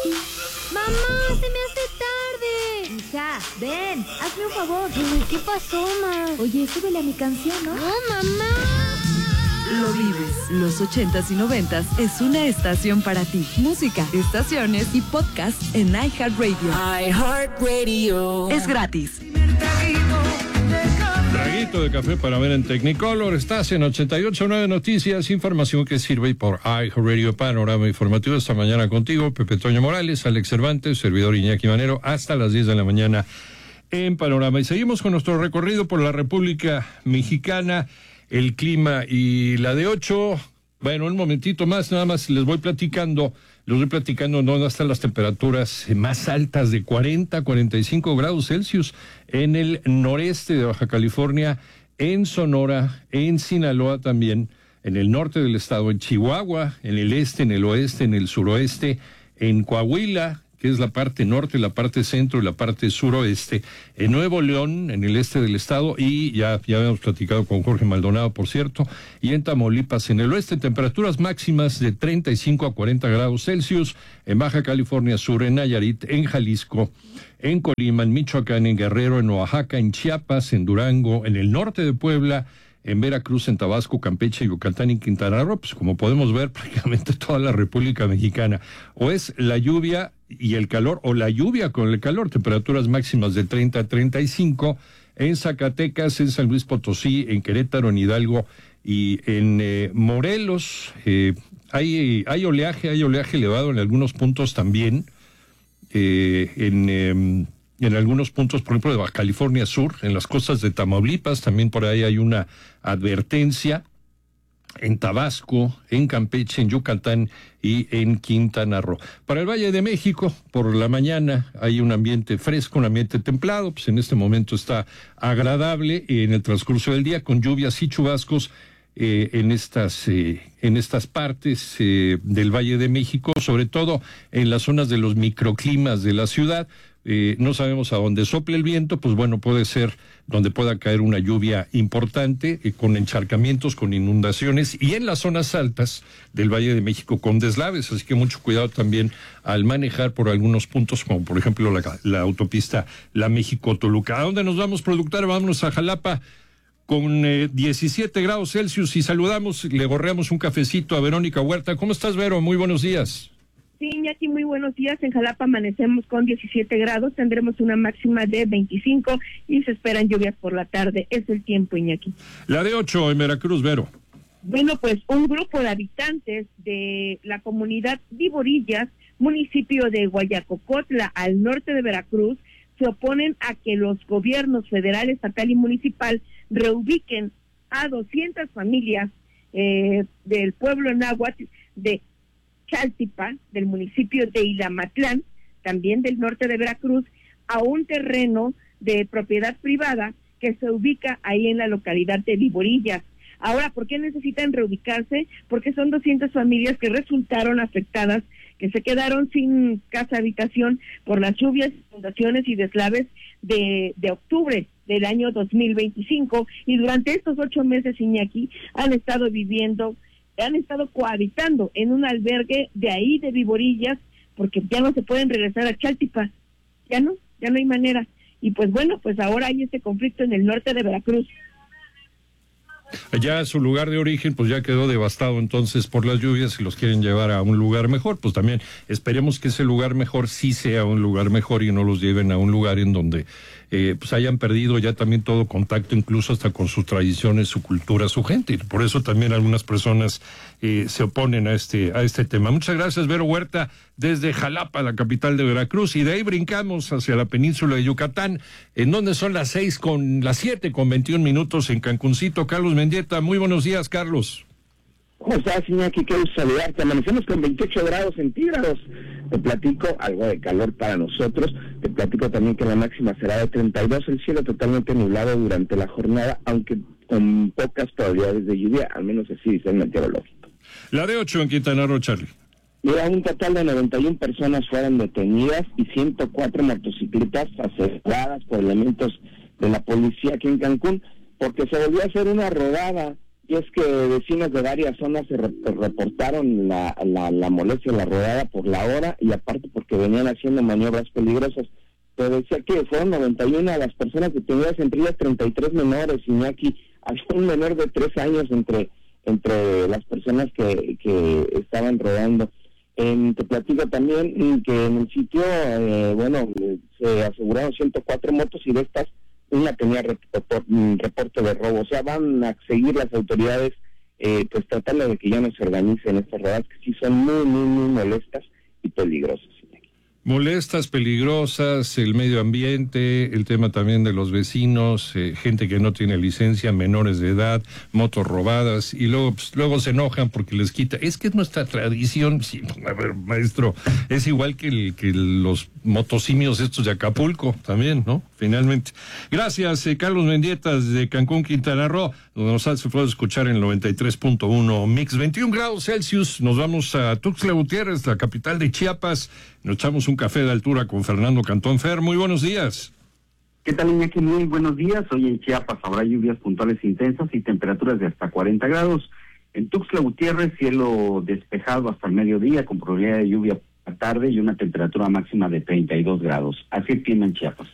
¡Mamá, se me hace tarde! Hija, ven, hazme un favor. Ay, ¿qué pasó, ma? Oye, súbele a mi canción, ¿no? ¡No, mamá! Lo vives. Los 80s y 90s es una estación para ti. Música, estaciones y podcasts en iHeartRadio. iHeartRadio. Es gratis. Traguito de café para ver en Technicolor. Estás en 88.9 Noticias, información que sirve por iHeartRadio. Panorama informativo esta mañana contigo, Pepe Toño Morales, Alex Cervantes, servidor Iñaki Manero, hasta las 10 de la mañana en Panorama. Y seguimos con nuestro recorrido por la República Mexicana, el clima y la de 8. Bueno, un momentito más, nada más les voy platicando dónde están las temperaturas más altas de 45 grados Celsius en el noreste de Baja California, en Sonora, en Sinaloa también, en el norte del estado, en Chihuahua, en el este, en el oeste, en el suroeste, en Coahuila, que es la parte norte, la parte centro y la parte suroeste, en Nuevo León, en el este del estado, y ya habíamos platicado con Jorge Maldonado, por cierto, y en Tamaulipas, en el oeste, temperaturas máximas de 35 a 40 grados Celsius, en Baja California Sur, en Nayarit, en Jalisco, en Colima, en Michoacán, en Guerrero, en Oaxaca, en Chiapas, en Durango, en el norte de Puebla, en Veracruz, en Tabasco, Campeche, Yucatán y Quintana Roo. Pues como podemos ver, prácticamente toda la República Mexicana. O es la lluvia y el calor, o la lluvia con el calor, temperaturas máximas de 30 a 35, en Zacatecas, en San Luis Potosí, en Querétaro, en Hidalgo y en Morelos. Hay oleaje elevado en algunos puntos también, en algunos puntos, por ejemplo, de Baja California Sur, en las costas de Tamaulipas, también por ahí hay una advertencia, en Tabasco, en Campeche, en Yucatán y en Quintana Roo. Para el Valle de México, por la mañana hay un ambiente fresco, un ambiente templado, pues en este momento está agradable, en el transcurso del día, con lluvias y chubascos en estas partes del Valle de México, sobre todo en las zonas de los microclimas de la ciudad. No sabemos a dónde sople el viento, pues bueno, puede ser donde pueda caer una lluvia importante, con encharcamientos, con inundaciones, y en las zonas altas del Valle de México con deslaves, así que mucho cuidado también al manejar por algunos puntos, como por ejemplo la autopista La México-Toluca. ¿A dónde nos vamos, productora? Vámonos a Jalapa con 17 grados Celsius y saludamos, le gorreamos un cafecito a Verónica Huerta. ¿Cómo estás, Vero? Muy buenos días. Sí, Iñaki, muy buenos días. En Jalapa amanecemos con 17 grados, tendremos una máxima de 25 y se esperan lluvias por la tarde. Es el tiempo, Iñaki. La de 8 en Veracruz, Vero. Bueno, pues un grupo de habitantes de la comunidad Viborillas, municipio de Guayacocotla, al norte de Veracruz, se oponen a que los gobiernos federal, estatal y municipal reubiquen a 200 familias del pueblo náhuatl de Chaltipa, del municipio de Ilamatlán, también del norte de Veracruz, a un terreno de propiedad privada que se ubica ahí en la localidad de Viborillas. Ahora, ¿por qué necesitan reubicarse? Porque son 200 familias que resultaron afectadas, que se quedaron sin casa habitación por las lluvias, inundaciones y deslaves de octubre del año 2025, y durante estos 8 meses, Iñaki, han estado cohabitando en un albergue de ahí de Viborillas, porque ya no se pueden regresar a Chaltipa, ya no hay manera. Y pues bueno, pues ahora hay este conflicto en el norte de Veracruz. Ya su lugar de origen pues ya quedó devastado entonces por las lluvias y los quieren llevar a un lugar mejor. Pues también esperemos que ese lugar mejor sí sea un lugar mejor y no los lleven a un lugar en donde pues hayan perdido ya también todo contacto, incluso hasta con sus tradiciones, su cultura, su gente. Y por eso también algunas personas se oponen a este tema. Muchas gracias, Vero Huerta, desde Jalapa, la capital de Veracruz, y de ahí brincamos hacia la península de Yucatán, en donde son las 7:21 en Cancuncito. Carlos Mendieta, muy buenos días, Carlos. ¿Cómo estás, Iñaki? Qué gusto saludarte. Amanecemos con 28 grados centígrados. Te platico algo de calor para nosotros. Te platico también que la máxima será de 32. El cielo totalmente nublado durante la jornada, aunque con pocas probabilidades de lluvia, al menos así dice el meteorológico. La de 8 en Quintana Roo, Charlie. Mira, un total de 91 personas fueron detenidas y 104 motocicletas aseguradas por elementos de la policía aquí en Cancún, porque se volvió a hacer una rodada. Y es que vecinos de varias zonas se reportaron la molestia de la rodada por la hora, y aparte porque que venían haciendo maniobras peligrosas. Pero decía que fueron 91 a las personas detenidas, entre ellas 33 menores, Iñaki. Había un menor de 3 años entre las personas que estaban rodando. Te platico también que en el sitio, se aseguraron 104 motos y de estas una tenía reporte de robo. O sea, van a seguir las autoridades pues tratando de que ya no se organicen estas rodadas que sí son muy, muy, muy molestas y peligrosas. Molestas, peligrosas, el medio ambiente, el tema también de los vecinos, gente que no tiene licencia, menores de edad, motos robadas, y luego se enojan porque les quita. Es que es nuestra tradición. Sí, a ver, maestro, es igual que los motosimios estos de Acapulco también, ¿no? Finalmente. Gracias, Carlos Mendietas de Cancún, Quintana Roo, donde se puede escuchar en 93.1 Mix. 21 grados Celsius. Nos vamos a Tuxtla Gutiérrez, la capital de Chiapas. Nos echamos un café de altura con Fernando Cantón. Fer, muy buenos días. ¿Qué tal, Iñaki? Muy buenos días. Hoy en Chiapas habrá lluvias puntuales intensas y temperaturas de hasta 40 grados. En Tuxtla Gutiérrez, cielo despejado hasta el mediodía, con probabilidad de lluvia a tarde y una temperatura máxima de 32 grados. Así el clima en Chiapas.